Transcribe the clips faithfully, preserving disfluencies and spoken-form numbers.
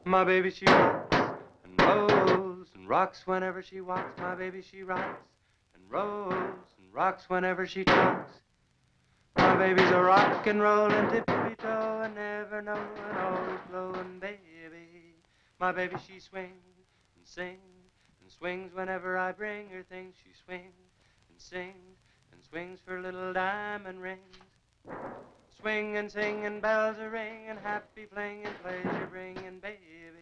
My baby, she rocks and rolls and rocks whenever she walks. My baby, she rocks and rolls and rocks whenever she talks. My baby's a rock and rollin' tippy-toe and never know and always blowin' baby. My baby, she swings and sings and swings whenever I bring her things. She swings and sings and swings for little diamond rings. Swing and sing and bells are ringing, happy fling and pleasure bringing baby.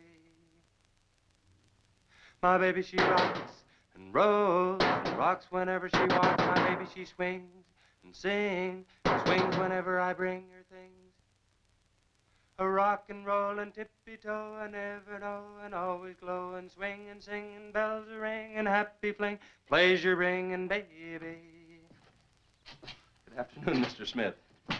My baby, she rocks and rolls and rocks whenever she walks. My baby, she swings and sings and swings whenever I bring her things. A rock and roll and tippy-toe, I never know and always glow and swing and sing and bells are ringing, happy fling, pleasure bringing baby. Good afternoon, Mister Smith.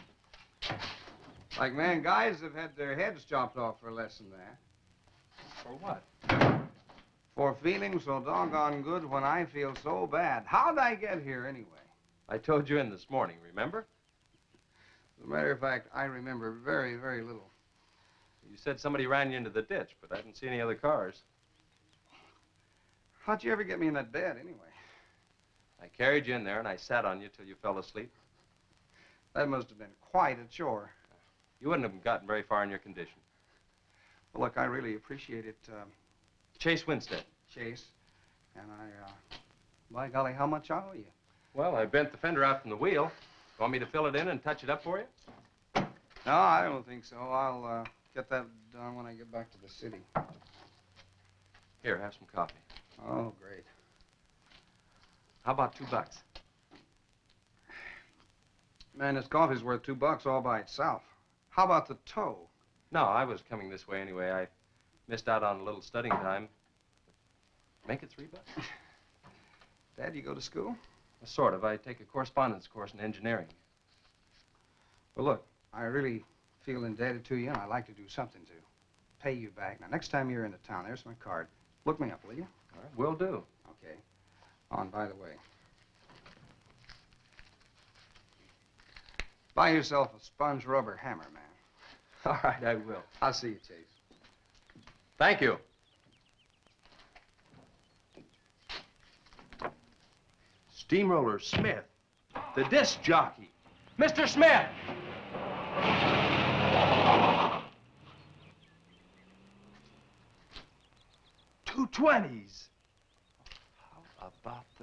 Like man, guys have had their heads chopped off for less than that. For what? For feeling so doggone good when I feel so bad. How'd I get here anyway? I told you in this morning, remember? As a matter of fact, I remember very, very little. You said somebody ran you into the ditch, but I didn't see any other cars. How'd you ever get me in that bed anyway? I carried you in there and I sat on you till you fell asleep. That must have been quite a chore. You wouldn't have gotten very far in your condition. Well, look, I really appreciate it. Um, Chase Winstead. Chase. And I, uh, by golly, how much I owe you? Well, I bent the fender out from the wheel. Want me to fill it in and touch it up for you? No, I don't think so. I'll uh, get that done when I get back to the city. Here, have some coffee. Oh, great. How about two bucks? Man, this coffee's worth two bucks all by itself. How about the tow? No, I was coming this way anyway. I missed out on a little studying time. Make it three bucks. Dad, you go to school? Well, sort of. I take a correspondence course in engineering. Well, look, I really feel indebted to you, and I'd like to do something to pay you back. Now, next time you're in the town, there's my card. Look me up, will you? All right, will do. Okay. Oh, and by the way, buy yourself a sponge rubber hammer, man. All right, I will. I'll see you, Chase. Thank you. Steamroller Smith, the disc jockey. Mister Smith! Two twenties. How about